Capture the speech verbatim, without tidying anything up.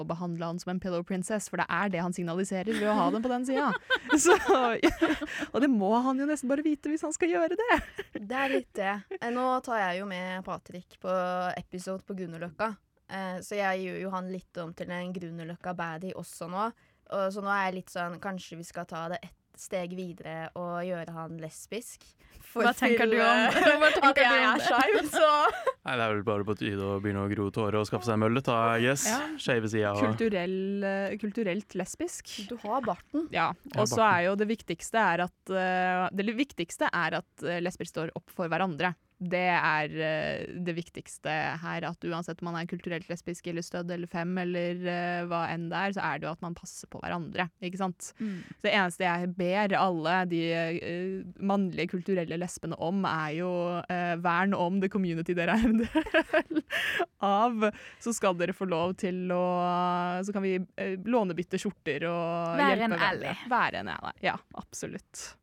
å behandle han som en pillow princess, for det er det han signaliserer ved å ha den på den siden. Så, og det må han jo nesten bare vite hvis han skal gjøre det. Det er litt det. Nå tar jeg jo med Patrick på episode på Grünerløkka, så jeg gjør jo han litt om til en Grünerløkka baddie også nå. Og så nå er jeg litt sånn, kanskje vi skal ta det ett steg videre og gjøre han lesbisk. Hva tenker du om at jeg er skeiv, så Nei, det er vel bare på tide å begynne å gro tårer og skaffe seg møllet, da, yes. Ja. Skeive sida. Og... Kulturell, kulturelt lesbisk. Du har barten. Ja, og så er jo det viktigste er at uh, det viktigste er at uh, lesber står opp for hverandre. Det er uh, det viktigste her, at uansett om man er kulturelt lesbisk eller stødd eller fem eller uh, hva enn det er, så er det jo at man passer på hverandre, ikke sant? Mm. Så det eneste jeg ber alle de uh, mannlige kulturelle lesbene om er jo uh, vern om det community dere er en del av, så skal dere få lov til å, så kan vi uh, lånebytte skjorter og Være hjelpe en hverandre. ally. Være en ally, ja, absolutt.